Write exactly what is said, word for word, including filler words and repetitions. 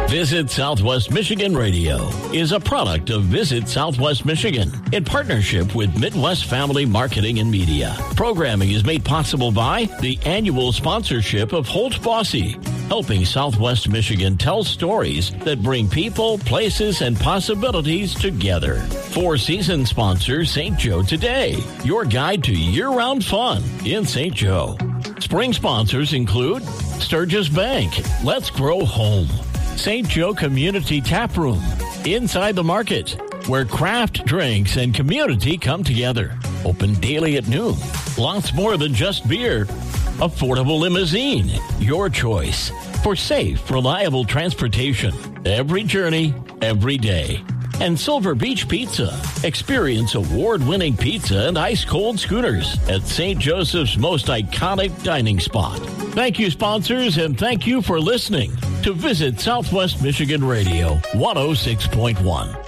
Visit Southwest Michigan Radio is a product of Visit Southwest Michigan in partnership with Midwest Family Marketing and Media. Programming is made possible by the annual sponsorship of Holt Bossy, helping Southwest Michigan tell stories that bring people, places, and possibilities together. Four-season sponsor Saint Joe Today, your guide to year-round fun in Saint Joe. Spring sponsors include Sturgis Bank, Let's Grow Home, Saint Joe Community Tap Room, Inside the Market, where craft drinks and community come together. Open daily at noon. Lots more than just beer. Affordable Limousine, your choice for safe, reliable transportation. Every journey, every day. And Silver Beach Pizza. Experience award-winning pizza and ice-cold schooners at Saint Joseph's most iconic dining spot. Thank you, sponsors, and thank you for listening to Visit Southwest Michigan Radio one oh six point one.